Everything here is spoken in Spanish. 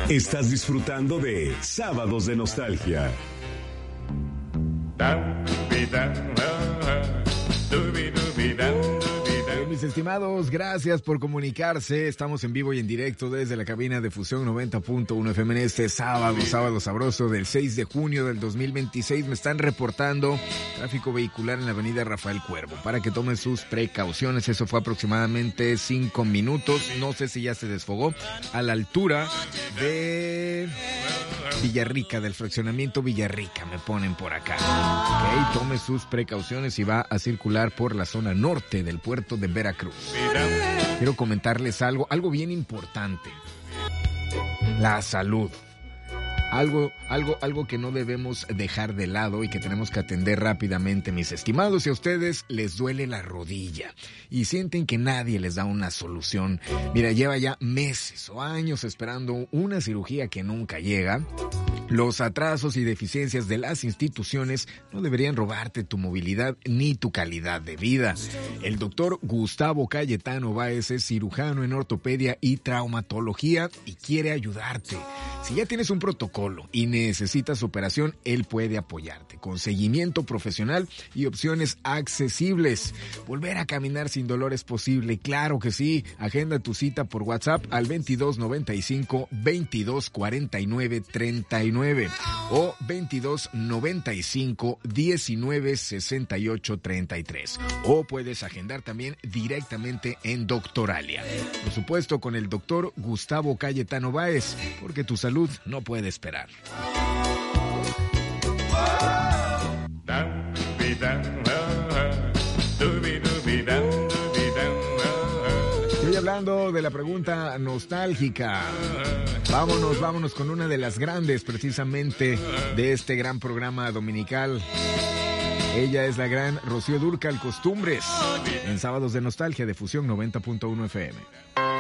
Estás disfrutando de Sábados de Nostalgia. Mis estimados, gracias por comunicarse. Estamos en vivo y en directo desde la cabina de Fusión 90.1 FM en este sábado sabroso del 6 de junio del 2026. Me están reportando tráfico vehicular en la avenida Rafael Cuervo para que tomen sus precauciones. Eso fue aproximadamente 5 minutos. No sé si ya se desfogó a la altura de Villarrica, del fraccionamiento Villarrica, me ponen por acá. Ok, tome sus precauciones y va a circular por la zona norte del puerto de Veracruz. Quiero comentarles algo bien importante. La salud. Algo que no debemos dejar de lado y que tenemos que atender rápidamente, mis estimados. Si a ustedes les duele la rodilla y sienten que nadie les da una solución, mira, lleva ya meses o años esperando una cirugía que nunca llega. Los atrasos y deficiencias de las instituciones no deberían robarte tu movilidad ni tu calidad de vida. El doctor Gustavo Cayetano Báez es cirujano en ortopedia y traumatología y quiere ayudarte. Si ya tienes un protocolo y necesitas operación, él puede apoyarte con seguimiento profesional y opciones accesibles. Volver a caminar sin dolor es posible, claro que sí. Agenda tu cita por WhatsApp al 2295 2249 39 o 2295 1968 33. O puedes agendar también directamente en Doctoralia. Por supuesto, con el doctor Gustavo Cayetano Báez, porque tu salud no puede esperar. Estoy hablando de la pregunta nostálgica. Vámonos con una de las grandes, precisamente, de este gran programa dominical. Ella es la gran Rocío Dúrcal, Costumbres, en Sábados de Nostalgia de Fusión 90.1 FM.